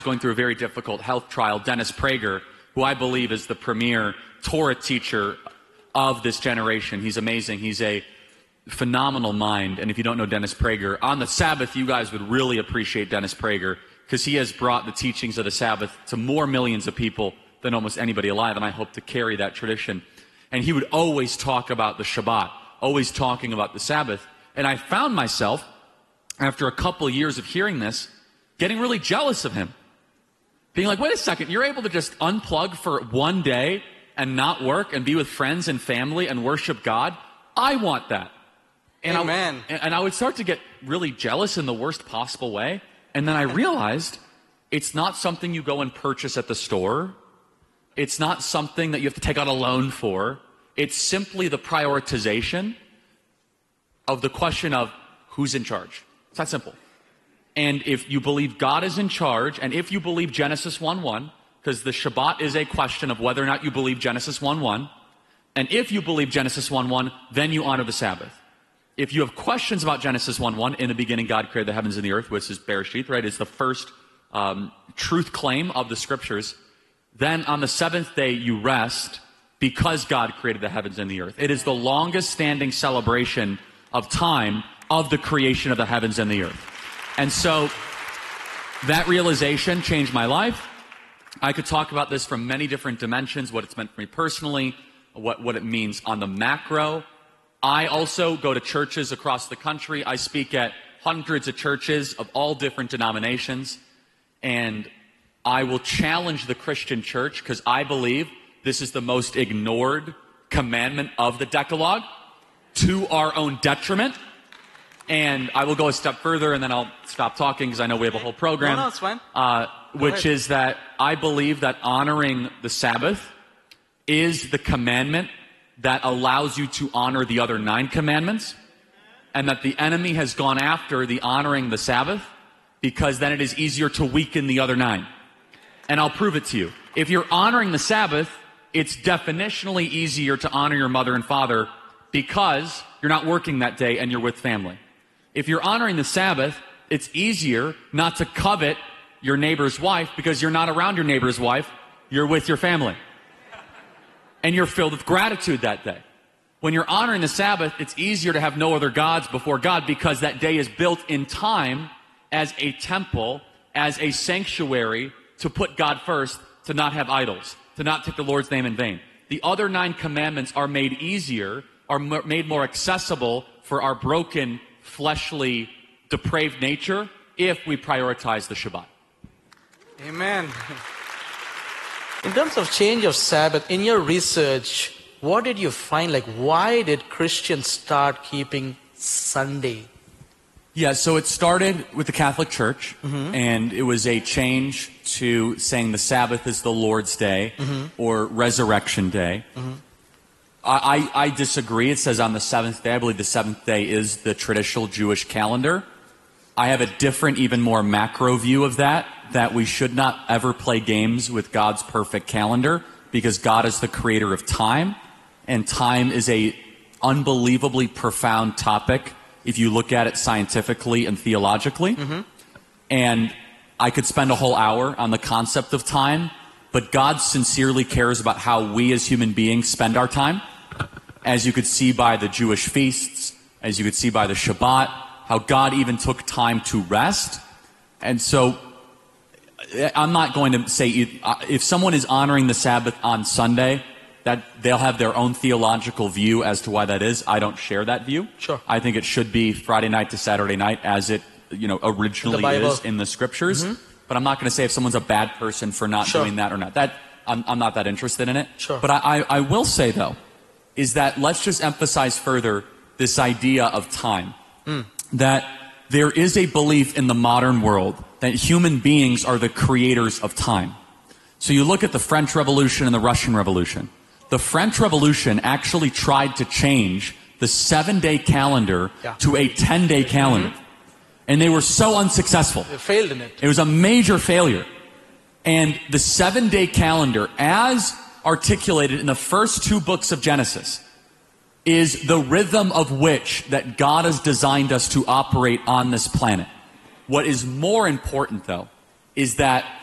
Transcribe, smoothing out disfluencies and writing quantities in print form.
going through a very difficult health trial, Dennis Prager, who I believe is the premier Torah teacher of this generation. He's amazing. He's a phenomenal mind. And if you don't know Dennis Prager, on the Sabbath, you guys would really appreciate Dennis Prager because he has brought the teachings of the Sabbath to more millions of people than almost anybody alive, and I hope to carry that tradition. And he would always talk about the Shabbat, always talking about the Sabbath. And I found myself, after a couple of years of hearing this, getting really jealous of him. Being like, wait a second, you're able to just unplug for one day and not work and be with friends and family and worship God? I want that. And Amen. I would start to get really jealous in the worst possible way. And then I realized it's not something you go and purchase at the store. It's not something that you have to take out a loan for. It's simply the prioritization of the question of who's in charge. It's that simple. And if you believe God is in charge, and if you believe Genesis 1:1, because the Shabbat is a question of whether or not you believe Genesis 1:1, and if you believe Genesis 1:1, then you honor the Sabbath. If you have questions about Genesis 1:1, in the beginning God created the heavens and the earth, which is Bereshit, right? It's the first truth claim of the scriptures. Then on the seventh day you rest because God created the heavens and the earth. It is the longest standing celebration of time of the creation of the heavens and the earth. And so that realization changed my life. I could talk about this from many different dimensions, what it's meant for me personally, what it means on the macro. I also go to churches across the country. I speak at hundreds of churches of all different denominations. And I will challenge the Christian church because I believe this is the most ignored commandment of the Decalogue to our own detriment. And I will go a step further and then I'll stop talking because I know we have a whole program. No, it's fine. Which is that I believe that honoring the Sabbath is the commandment that allows you to honor the other 9 commandments, and that the enemy has gone after the honoring the Sabbath because then it is easier to weaken the other 9. And I'll prove it to you. If you're honoring the Sabbath, it's definitionally easier to honor your mother and father because you're not working that day and you're with family. If you're honoring the Sabbath, it's easier not to covet your neighbor's wife because you're not around your neighbor's wife, you're with your family. And you're filled with gratitude that day. When you're honoring the Sabbath, it's easier to have no other gods before God because that day is built in time as a temple, as a sanctuary to put God first, to not have idols, to not take the Lord's name in vain. The other 9 commandments are made easier, are made more accessible for our broken, fleshly, depraved nature if we prioritize the Shabbat. Amen. In terms of change of Sabbath, in your research, what did you find? Like, why did Christians start keeping Sunday? Yeah, so it started with the Catholic Church, and it was a change to saying the Sabbath is the Lord's Day or Resurrection Day. I disagree. It says on the 7th day. I believe the 7th day is the traditional Jewish calendar. I have a different, even more macro view of that we should not ever play games with God's perfect calendar because God is the creator of time, and time is a unbelievably profound topic if you look at it scientifically and theologically. And I could spend a whole hour on the concept of time, but God sincerely cares about how we as human beings spend our time, as you could see by the Jewish feasts, as you could see by the Shabbat, how God even took time to rest. And so I'm not going to say if someone is honoring the Sabbath on Sunday, that they'll have their own theological view as to why that is. I don't share that view. Sure. I think it should be Friday night to Saturday night as it originally is in the scriptures. But I'm not going to say if someone's a bad person for not doing that or not. I'm not that interested in it. Sure. But I will say, though, is that let's just emphasize further this idea of time. That there is a belief in the modern world that human beings are the creators of time. So you look at the French Revolution and the Russian Revolution. The French Revolution actually tried to change the 7-day calendar to a 10-day calendar. And they were so unsuccessful. They failed in it. It was a major failure. And the 7-day calendar, as articulated in the first 2 books of Genesis, is the rhythm of which that God has designed us to operate on this planet. What is more important, though, is that